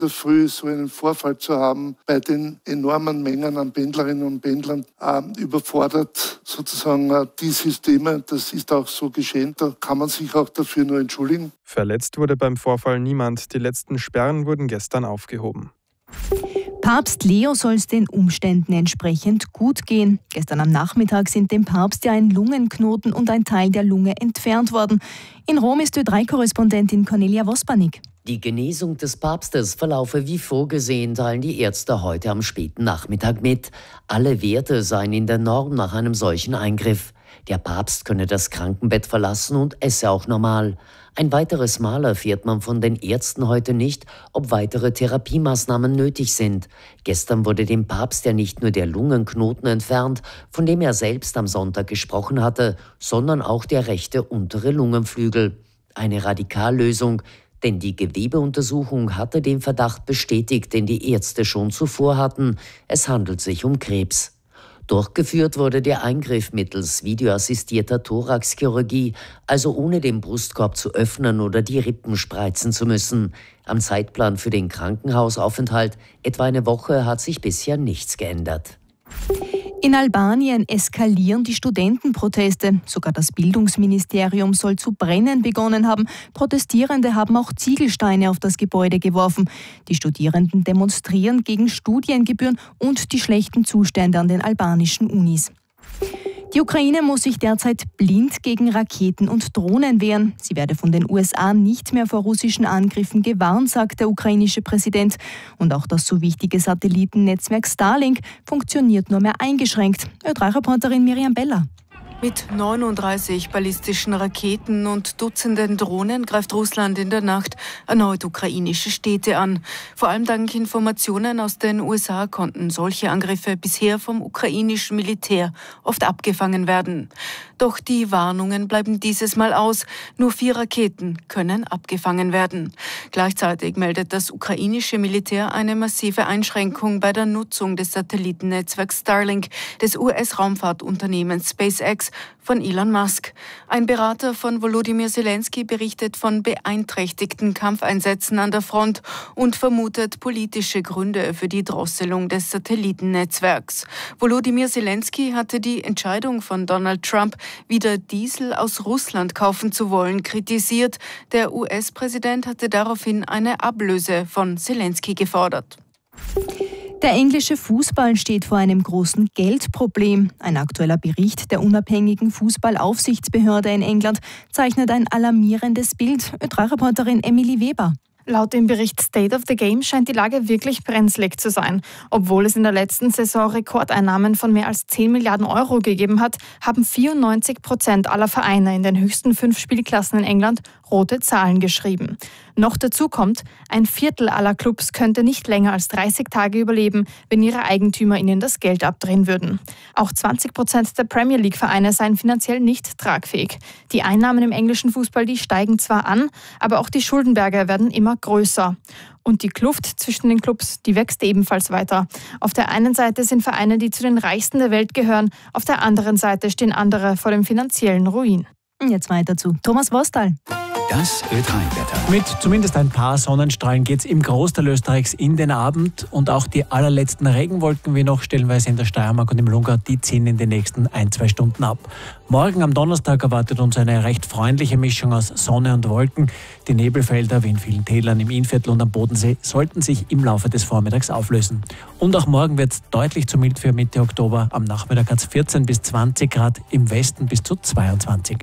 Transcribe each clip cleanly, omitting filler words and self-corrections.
der Früh so einen Vorfall zu haben, bei den enormen Mengen an Pendlerinnen und Pendlern überfordert sozusagen die Systeme. Das ist auch so geschehen. Da kann man sich auch dafür nur entschuldigen. Verletzt wurde beim Vorfall niemand. Die letzten Sperren wurden gestern aufgehoben. Papst Leo soll es den Umständen entsprechend gut gehen. Gestern am Nachmittag sind dem Papst ja ein Lungenknoten und ein Teil der Lunge entfernt worden. In Rom ist Ö3-Korrespondentin Cornelia Vospanik. Die Genesung des Papstes verlaufe wie vorgesehen, teilen die Ärzte heute am späten Nachmittag mit. Alle Werte seien in der Norm nach einem solchen Eingriff. Der Papst könne das Krankenbett verlassen und esse auch normal. Ein weiteres Mal erfährt man von den Ärzten heute nicht, ob weitere Therapiemaßnahmen nötig sind. Gestern wurde dem Papst ja nicht nur der Lungenknoten entfernt, von dem er selbst am Sonntag gesprochen hatte, sondern auch der rechte untere Lungenflügel. Eine Radikallösung, denn die Gewebeuntersuchung hatte den Verdacht bestätigt, den die Ärzte schon zuvor hatten. Es handelt sich um Krebs. Durchgeführt wurde der Eingriff mittels videoassistierter Thoraxchirurgie, also ohne den Brustkorb zu öffnen oder die Rippen spreizen zu müssen. Am Zeitplan für den Krankenhausaufenthalt, etwa eine Woche, hat sich bisher nichts geändert. In Albanien eskalieren die Studentenproteste. Sogar das Bildungsministerium soll zu brennen begonnen haben. Protestierende haben auch Ziegelsteine auf das Gebäude geworfen. Die Studierenden demonstrieren gegen Studiengebühren und die schlechten Zustände an den albanischen Unis. Die Ukraine muss sich derzeit blind gegen Raketen und Drohnen wehren. Sie werde von den USA nicht mehr vor russischen Angriffen gewarnt, sagt der ukrainische Präsident. Und auch das so wichtige Satellitennetzwerk Starlink funktioniert nur mehr eingeschränkt. Ö3-Reporterin Miriam Beller. Mit 39 ballistischen Raketen und Dutzenden Drohnen greift Russland in der Nacht erneut ukrainische Städte an. Vor allem dank Informationen aus den USA konnten solche Angriffe bisher vom ukrainischen Militär oft abgefangen werden. Doch die Warnungen bleiben dieses Mal aus. Nur 4 Raketen können abgefangen werden. Gleichzeitig meldet das ukrainische Militär eine massive Einschränkung bei der Nutzung des Satellitennetzwerks Starlink des US-Raumfahrtunternehmens SpaceX von Elon Musk. Ein Berater von Volodymyr Zelensky berichtet von beeinträchtigten Kampfeinsätzen an der Front und vermutet politische Gründe für die Drosselung des Satellitennetzwerks. Volodymyr Zelensky hatte die Entscheidung von Donald Trump, wieder Diesel aus Russland kaufen zu wollen, kritisiert. Der US-Präsident hatte daraufhin eine Ablöse von Zelensky gefordert. Der englische Fußball steht vor einem großen Geldproblem. Ein aktueller Bericht der unabhängigen Fußballaufsichtsbehörde in England zeichnet ein alarmierendes Bild. Ö3-Reporterin Emily Weber. Laut dem Bericht State of the Game scheint die Lage wirklich brenzlig zu sein. Obwohl es in der letzten Saison Rekordeinnahmen von mehr als 10 Milliarden Euro gegeben hat, haben 94% aller Vereine in den höchsten 5 Spielklassen in England rote Zahlen geschrieben. Noch dazu kommt, ein Viertel aller Clubs könnte nicht länger als 30 Tage überleben, wenn ihre Eigentümer ihnen das Geld abdrehen würden. Auch 20% der Premier League-Vereine seien finanziell nicht tragfähig. Die Einnahmen im englischen Fußball, die steigen zwar an, aber auch die Schuldenberge werden immer größer. Und die Kluft zwischen den Clubs, die wächst ebenfalls weiter. Auf der einen Seite sind Vereine, die zu den reichsten der Welt gehören, auf der anderen Seite stehen andere vor dem finanziellen Ruin. Jetzt weiter zu Thomas Wostal. Das Ö3-Wetter. Mit zumindest ein paar Sonnenstrahlen geht es im Großteil Österreichs in den Abend. Und auch die allerletzten Regenwolken, wie noch stellenweise in der Steiermark und im Lungau, die ziehen in den nächsten 1-2 Stunden ab. Morgen am Donnerstag erwartet uns eine recht freundliche Mischung aus Sonne und Wolken. Die Nebelfelder, wie in vielen Tälern im Innviertel und am Bodensee, sollten sich im Laufe des Vormittags auflösen. Und auch morgen wird es deutlich zu mild für Mitte Oktober. Am Nachmittag hat es 14 bis 20 Grad, im Westen bis zu 22.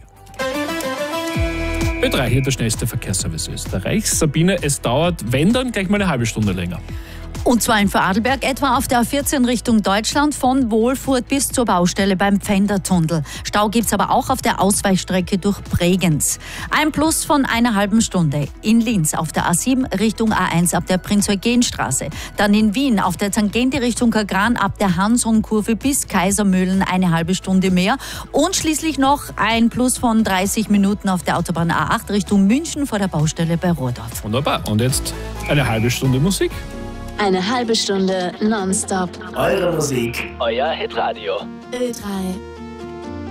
Ö3, hier der schnellste Verkehrsservice Österreichs. Sabine, es dauert, wenn dann, gleich mal eine halbe Stunde länger. Und zwar in Vorarlberg etwa auf der A14 Richtung Deutschland von Wohlfurt bis zur Baustelle beim Pfändertunnel. Stau gibt es aber auch auf der Ausweichstrecke durch Bregenz. Ein Plus von einer halben Stunde. In Linz auf der A7 Richtung A1 ab der Prinz-Eugen-Straße. Dann in Wien auf der Tangente Richtung Kagran ab der Hanson-Kurve bis Kaisermühlen eine halbe Stunde mehr. Und schließlich noch ein Plus von 30 Minuten auf der Autobahn A8 Richtung München vor der Baustelle bei Rohrdorf. Wunderbar. Und jetzt eine halbe Stunde Musik. Eine halbe Stunde nonstop. Eure Musik, euer Hitradio. Ö3